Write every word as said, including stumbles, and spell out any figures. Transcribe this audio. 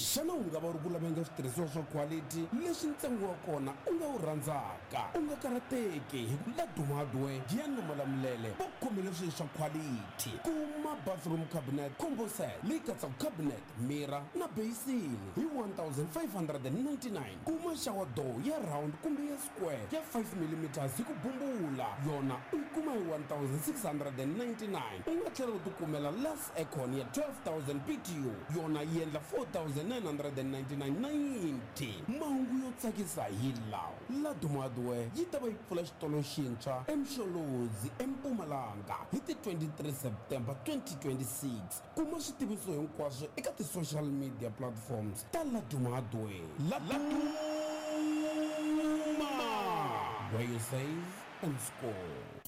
xana u nga va ri ku laveni switirhisiwa swa quality leswi ntsengo wa kona u nga wu rhandzaka u nga karateki hi ku Laduma Hardware ya Malamulele va khomile swilo swa quality kuma bathroom cabinet combo set leyi katsaka cabinet mirror na basin hi one thousand five hundred ninety-nine kuma shower door ya round kumbe ya square ya five millimeters hi ku bumbula yona u kuma hi one thousand six hundred ninety-nine u nga tlhela u tikumela las aircon ya twelve thousand B T U yona yi endla four thousand nine hundred ninety-nine ninety mahungu yo tsakisa hi lawa Laduma Hardware yi ta va yi pfula xitolo xintshwa eMsholozi eMpumalanga hi ti twenty-three September twenty twenty-six kuma switiviso hinkwaswo eka ti-social media platforms ta Laduma Hardware. Laduma, where you save and score.